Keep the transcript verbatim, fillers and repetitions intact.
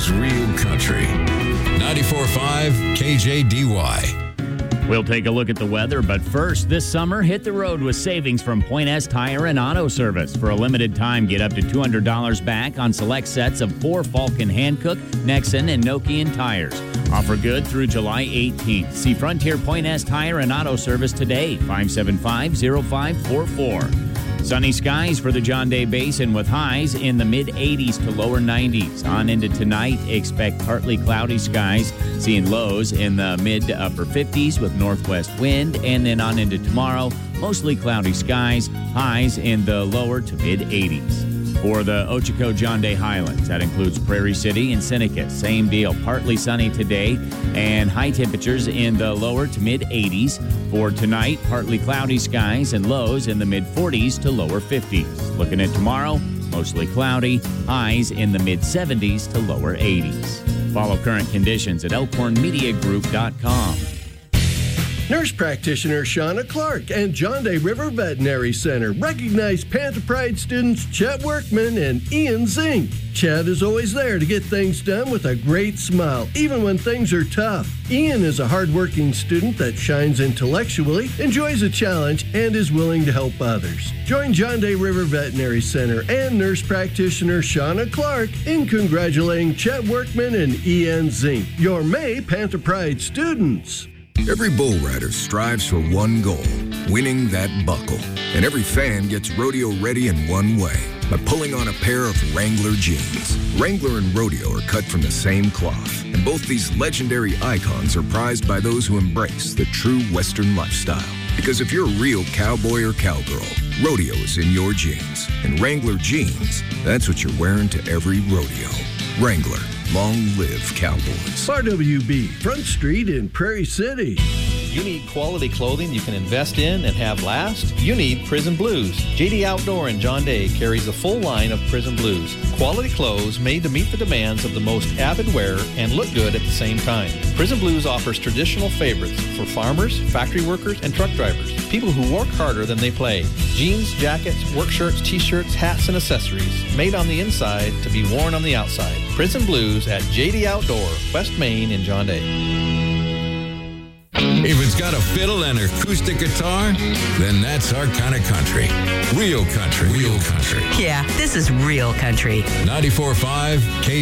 is Real Country. ninety-four point five K J D Y. We'll take a look at the weather, but first, this summer, hit the road with savings from Point S Tire and Auto Service. For a limited time, get up to two hundred dollars back on select sets of four Falcon Hankook, Nexen, and Nokian tires. Offer good through July eighteenth. See Frontier Point S Tire and Auto Service today, five seven five, zero five four four. Sunny skies for the John Day Basin with highs in the mid-eighties to lower nineties. On into tonight, expect partly cloudy skies, seeing lows in the mid to upper fifties with northwest wind. And then on into tomorrow, mostly cloudy skies, highs in the lower to mid-eighties. For the Ochoco John Day Highlands, that includes Prairie City and Seneca. Same deal, partly sunny today and high temperatures in the lower to mid-eighties. For tonight, partly cloudy skies and lows in the mid-forties to lower fifties. Looking at tomorrow, mostly cloudy, highs in the mid-seventies to lower eighties. Follow current conditions at elkhorn media group dot com. Nurse practitioner Shauna Clark and John Day River Veterinary Center recognize Panther Pride students Chet Workman and Ian Zink. Chet is always there to get things done with a great smile, even when things are tough. Ian is a hardworking student that shines intellectually, enjoys a challenge, and is willing to help others. Join John Day River Veterinary Center and nurse practitioner Shauna Clark in congratulating Chet Workman and Ian Zink, your May Panther Pride students. Every bull rider strives for one goal, winning that buckle. And every fan gets rodeo ready in one way, by pulling on a pair of Wrangler jeans. Wrangler and rodeo are cut from the same cloth, and both these legendary icons are prized by those who embrace the true Western lifestyle. Because if you're a real cowboy or cowgirl, rodeo is in your jeans. And Wrangler jeans, that's what you're wearing to every rodeo. Wrangler. Long live cowboys. R W B, Front Street in Prairie City. You need quality clothing you can invest in and have last? You need Prison Blues. J D Outdoor in John Day carries a full line of Prison Blues. Quality clothes made to meet the demands of the most avid wearer and look good at the same time. Prison Blues offers traditional favorites for farmers, factory workers, and truck drivers. People who work harder than they play. Jeans, jackets, work shirts, t-shirts, hats, and accessories made on the inside to be worn on the outside. Prison Blues at J D Outdoor, West Main in John Day. If it's got a fiddle and acoustic guitar, then that's our kind of country. Real country. Real country. Yeah, this is real country. ninety-four point five K